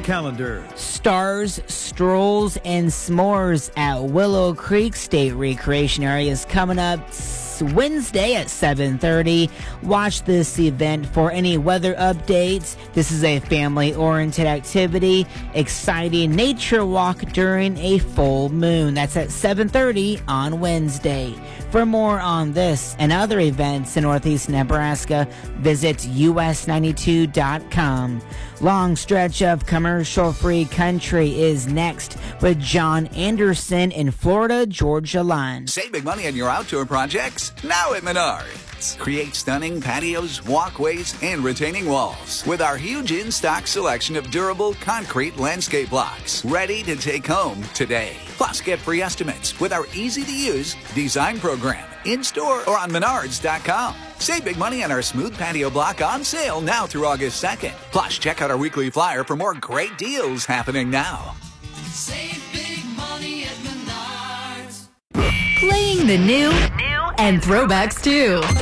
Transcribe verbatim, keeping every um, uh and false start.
calendar. Stars, strolls, and s'mores at Willow Creek State Recreation Area is coming up Wednesday at seven thirty. Watch this event for any weather updates. This is a family-oriented activity. Exciting nature walk during a full moon. That's at seven thirty on Wednesday. For more on this and other events in Northeast Nebraska, visit U S ninety-two dot com. Long stretch of commercial-free country is next with John Anderson in Florida Georgia Line. Save big money on your outdoor projects now at Menards. Create stunning patios, walkways, and retaining walls with our huge in-stock selection of durable concrete landscape blocks ready to take home today. Plus, get free estimates with our easy-to-use design program in-store or on menards dot com. Save big money on our smooth patio block on sale now through August second. Plus, check out our weekly flyer for more great deals happening now. Save big money at Menards. Playing the new and throwbacks too.